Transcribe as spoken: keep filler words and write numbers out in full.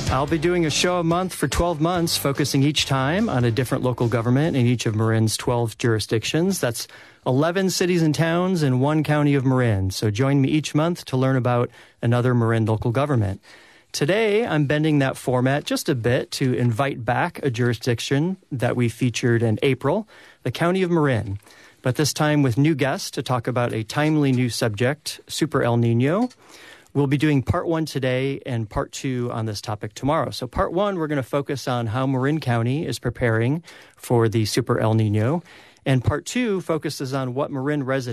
I'll be doing a show a month for twelve months, focusing each time on a different local government in each of Marin's twelve jurisdictions. That's eleven cities and towns in one county of Marin. So join me each month to learn about another Marin local government. Today, I'm bending that format just a bit to invite back a jurisdiction that we featured in April, the County of Marin. But this time with new guests to talk about a timely new subject, Super El Nino. We'll be doing part one today and part two on this topic tomorrow. So part one, we're going to focus on how Marin County is preparing for the Super El Nino. And part two focuses on what Marin residents